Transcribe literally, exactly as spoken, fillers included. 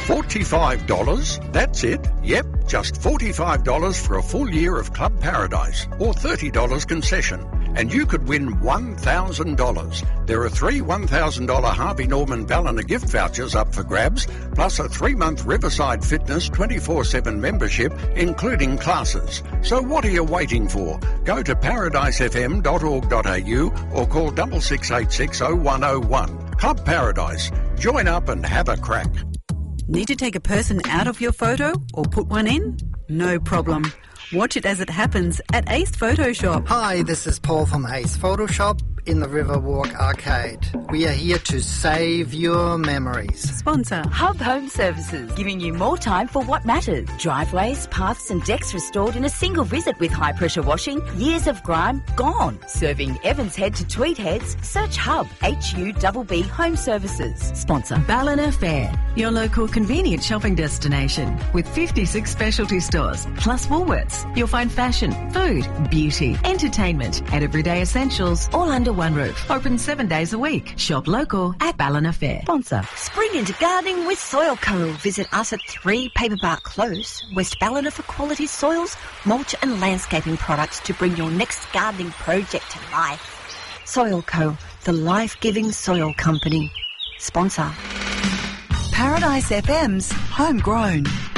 forty-five dollars? That's it. Yep, just forty-five dollars for a full year of Club Paradise, or thirty dollars concession. And you could win one thousand dollars. There are three one thousand dollars Harvey Norman Ballina gift vouchers up for grabs, plus a three-month Riverside Fitness twenty-four seven membership, including classes. So what are you waiting for? Go to paradise f m dot org dot a u or call six six eight six oh one oh one. Club Paradise. Join up and have a crack. Need to take a person out of your photo or put one in? No problem. Watch it as it happens at Ace Photoshop. Hi, this is Paul from Ace Photoshop in the Riverwalk Arcade. We are here to save your memories. Sponsor Hub Home Services, giving you more time for what matters. Driveways, paths and decks restored in a single visit with high pressure washing. Years of grime gone. Serving Evans Head to Tweed Heads. Search Hub, H U B B Home Services. Sponsor Ballina Fair, your local convenient shopping destination with fifty-six specialty stores plus Woolworths. You'll find fashion, food, beauty, entertainment and everyday essentials all under one roof. Open seven days a week. Shop local at Ballina Fair. Sponsor Spring into gardening with Soil Co. Visit us at three Paperbark Close, West Ballina for quality soils, mulch and landscaping products to bring your next gardening project to life. Soil Co, the life-giving soil company. Sponsor Paradise F M's Homegrown.